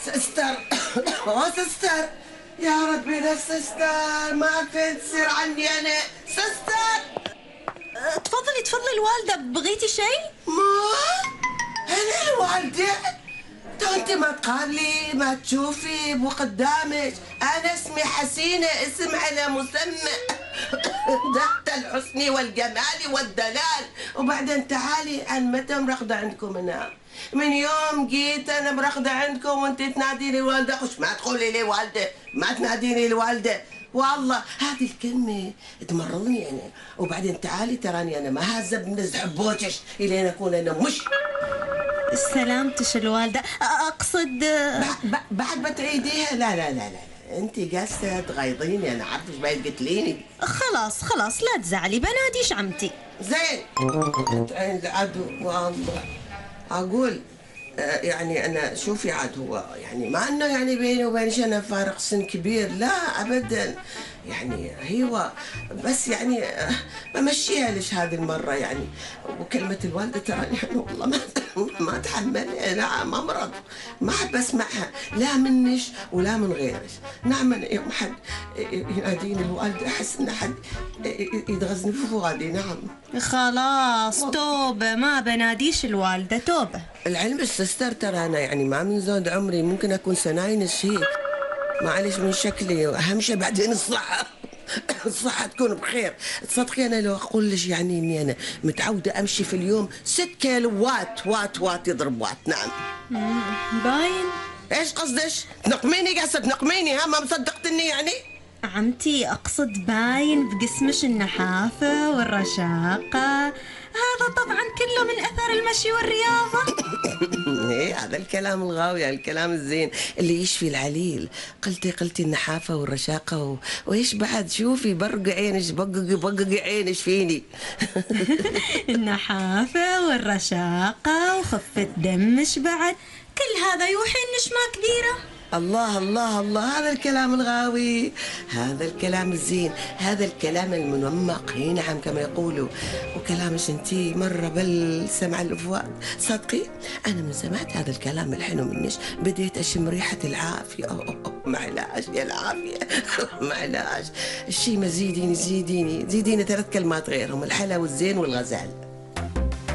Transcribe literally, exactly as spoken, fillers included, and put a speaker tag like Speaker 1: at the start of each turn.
Speaker 1: سستر. اوه سستر، يا ربي لا سستر، ما فين تصير عني انا سستر.
Speaker 2: أه، تفضلي تفضلي الوالدة، بغيتي شيء؟
Speaker 1: ما انا الوالدة؟ تو انت ما تقابلي ما تشوفي بو قدامك. انا اسمي حسينة، اسم على مسمى تحت الحسن والجمال والدلال. وبعدين تعالي، انا متى مرقدة عندكم انا؟ من يوم جيت انا مرقدة عندكم وانت تناديني الوالدة. خش ما تقولي لي والدة، ما تناديني الوالدة، والله هذه الكلمة تمرضني انا. وبعدين تعالي، تراني انا ما هزة بنزح حبوتش الين اكون انا مش.
Speaker 2: سلامتش الوالدة، اقصد
Speaker 1: بعد, بعد بتعيديها. لا لا لا لا، انت قاسة تغيظيني، انا عارفة ايش باين قتليني.
Speaker 2: خلاص خلاص لا تزعلي، بناديش عمتي.
Speaker 1: زين عين العدو والله. اقول يعني انا شوفي عاد، هو يعني ما انه يعني بيني وبينش انا فارق سن كبير، لا ابدا. يعني هو بس يعني بمشيها ليش هذه المره يعني. وكلمه الوالده ترى يعني والله ما ما اتحملها. لا ما مرض، ما احب اسمعها لا منش ولا من غيرك. نعم يوم حد يناديني الوالده احس ان حد يدغزني في فؤادي. نعم
Speaker 2: خلاص توبه، ما بناديش الوالده، توبه.
Speaker 1: العلم السستر ترى انا يعني ما من زود عمري، ممكن اكون سناين شيء، معلش من شكلي، واهم شيء بعدين الصحه. الصحة تكون بخير. تصدقي أنا لو أقول لك يعني إني أنا متعودة أمشي في اليوم ست كيلو وات وات وات يضرب وات. نعم
Speaker 2: باين.
Speaker 1: إيش قصدش؟ تنقميني قاعدة تنقميني؟ ها ما مصدقتني يعني؟
Speaker 2: عمتي أقصد باين بجسمش النحافة والرشاقة، هذا طبعا كله من أثر المشي والرياضة.
Speaker 1: ايه هذا الكلام الغاوي، الكلام الزين اللي يشفي العليل. قلتي قلتي النحافة والرشاقة و... وإيش بعد؟ شوفي برق عينش، بققي بققي عينش فيني.
Speaker 2: النحافة والرشاقة وخفة دمش بعد، كل هذا يوحي إنش ما كبيرة.
Speaker 1: الله الله الله، هذا الكلام الغاوي، هذا الكلام الزين، هذا الكلام المنمق. هي نعم كما يقولوا. وكلامش انتي مرة بل سمع الفؤاد. صدقي انا من سمعت هذا الكلام الحلو منش بديت اشم ريحة العافية. أوه أوه معلاش يا العافية. معلاش الشي ما زيديني زيديني زيديني ثلاث كلمات غيرهم، الحلا والزين والغزال.